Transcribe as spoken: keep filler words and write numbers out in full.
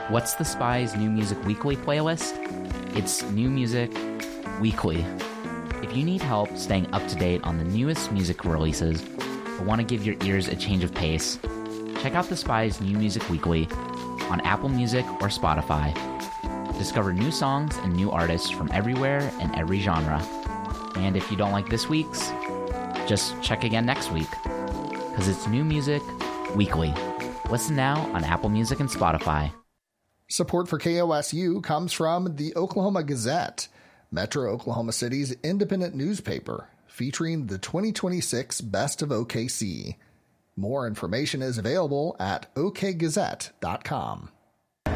What's the Spy's New Music Weekly playlist? It's New Music Weekly. If you need help staying up to date on the newest music releases or want to give your ears a change of pace, check out the Spy's New Music Weekly on Apple Music or Spotify. Discover new songs and new artists from everywhere and every genre. And if you don't like this week's, just check again next week, because it's New Music Weekly. Listen now on Apple Music and Spotify. Support for K O S U comes from the Oklahoma Gazette, Metro Oklahoma City's independent newspaper, featuring the twenty twenty-six Best of O K C. More information is available at o k gazette dot com.